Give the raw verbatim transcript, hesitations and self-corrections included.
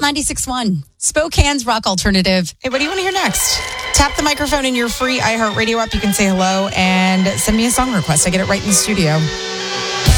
ninety-six point one, Spokane's rock alternative. Hey, what do you want to hear next? Tap the microphone in your free iHeartRadio app. You can say hello and send me a song request. I get it right in the studio.